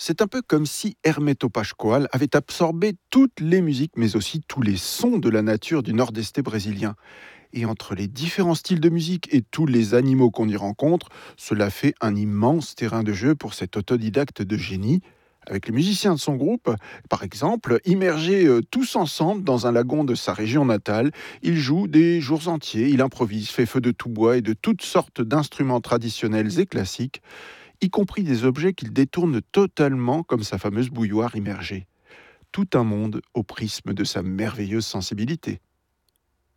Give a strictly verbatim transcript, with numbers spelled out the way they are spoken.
C'est un peu comme si Hermeto Pascoal avait absorbé toutes les musiques, mais aussi tous les sons de la nature du nord-est brésilien. Et entre les différents styles de musique et tous les animaux qu'on y rencontre, cela fait un immense terrain de jeu pour cet autodidacte de génie. Avec les musiciens de son groupe, par exemple, immergés euh, tous ensemble dans un lagon de sa région natale, il joue des jours entiers, il improvise, fait feu de tout bois et de toutes sortes d'instruments traditionnels et classiques, y compris des objets qu'il détourne totalement comme sa fameuse bouilloire immergée. Tout un monde au prisme de sa merveilleuse sensibilité.